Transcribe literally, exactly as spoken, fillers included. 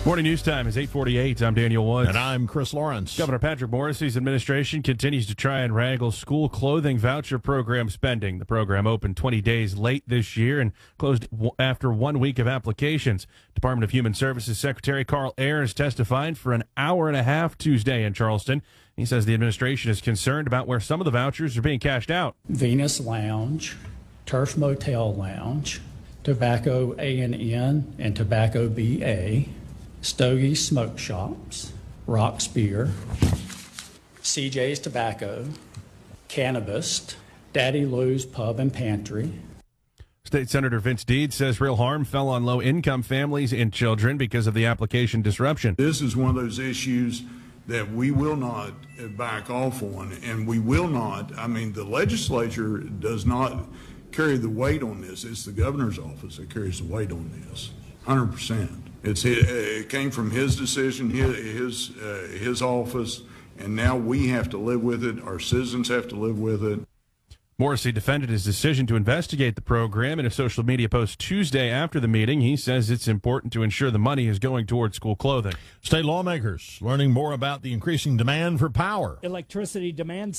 Morning news time is eight forty-eight. I'm Daniel Woods. And I'm Chris Lawrence. Governor Patrick Morrisey's administration continues to try and wrangle school clothing voucher program spending. The program opened twenty days late this year and closed w- after one week of applications. Department of Human Services Secretary Carl Ayers testified for an hour and a half Tuesday in Charleston. He says the administration is concerned about where some of the vouchers are being cashed out. Venus Lounge, Turf Motel Lounge, Tobacco A and N and Tobacco B A, Stogie Smoke Shops, Rock's Beer, C J's Tobacco, Cannabis, Daddy Lou's Pub and Pantry. State Senator Vince Deed says real harm fell on low-income families and children because of the application disruption. This is one of those issues that we will not back off on, and we will not, I mean, the legislature does not carry the weight on this. It's the governor's office that carries the weight on this, one hundred percent. It's it came from his decision, his his, uh, his office, and now we have to live with it. Our citizens have to live with it. Morrisey defended his decision to investigate the program in a social media post Tuesday after the meeting. He says it's important to ensure the money is going toward school clothing. State lawmakers learning more about the increasing demand for power. Electricity demand